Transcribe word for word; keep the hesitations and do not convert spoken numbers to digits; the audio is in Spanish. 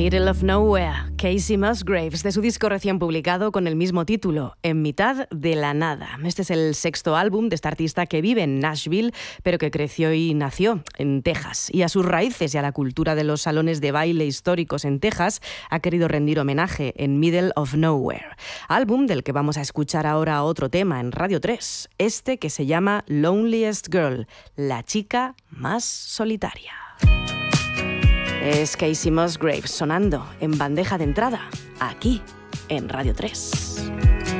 Middle of Nowhere, Kacey Musgraves, de su disco recién publicado con el mismo título, En mitad de la nada. Este es el sexto álbum de esta artista que vive en Nashville, pero que creció y nació en Texas. Y a sus raíces y a la cultura de los salones de baile históricos en Texas ha querido rendir homenaje en Middle of Nowhere, álbum del que vamos a escuchar ahora otro tema en Radio tres, este que se llama Loneliest Girl, la chica más solitaria. Es Kacey Musgraves sonando en bandeja de entrada, aquí en Radio tres.